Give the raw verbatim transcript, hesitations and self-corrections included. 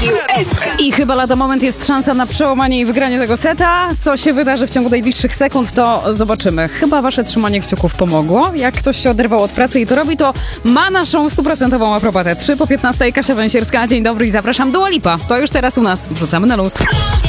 Radio S K. I chyba lada moment, jest szansa na przełamanie i wygranie tego seta. Co się wydarzy w ciągu najbliższych sekund, to zobaczymy. Chyba wasze trzymanie kciuków pomogło. Jak ktoś się oderwał od pracy i to robi, to ma naszą stuprocentową aprobatę. trzy po piętnastej, Kasia Węsierska. Dzień dobry i zapraszam. Dua Lipa. To już teraz u nas. Wrzucamy na luz.